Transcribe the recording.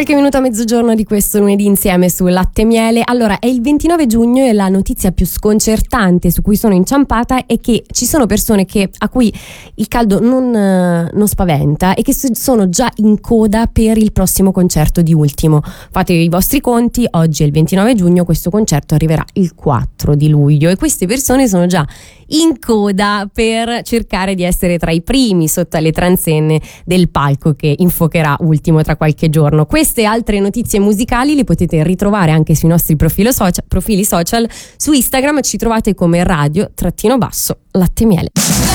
Qualche minuto a mezzogiorno di questo lunedì insieme su Latte e Miele. Allora, è il 29 giugno e la notizia più sconcertante su cui sono inciampata è che ci sono persone a cui il caldo non spaventa e che sono già in coda per il prossimo concerto di Ultimo. Fate i vostri conti, oggi è il 29 giugno, questo concerto arriverà il 4 di luglio e queste persone sono già in coda per cercare di essere tra i primi sotto alle transenne del palco che infuocherà Ultimo tra qualche giorno. Queste altre notizie musicali le potete ritrovare anche sui nostri profili social. Su Instagram ci trovate come radio-Latte e Miele.